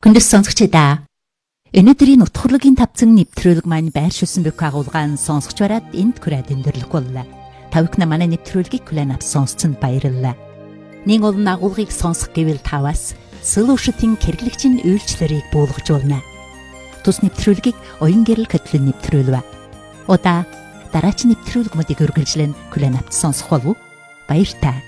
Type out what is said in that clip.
Хүндэс сонсогчдаа өнөөдрийн утгуурлын тавцан нэвтрүүлэг маань байршуулсан бүх агуулгаан сонсогч бараад энд хүрээд өндөрлөх боллоо. Тавхна манай нэвтрүүлгийг хүлээн авсан сонсцонд баярлалаа. Нэг олон агуулгыг сонсох гэвэл таваас Solution-ийн хэрэглэгчийн үйлчлэлийг буулгаж байна. Тус нэвтрүүлгийг оюун гэрэл хөтөлбөр нэвтрүүлвэ. Удаа дараач нэвтрүүлгүүдийг үргэлжлэн хүлээн авч сонсох болов уу? Баяр та.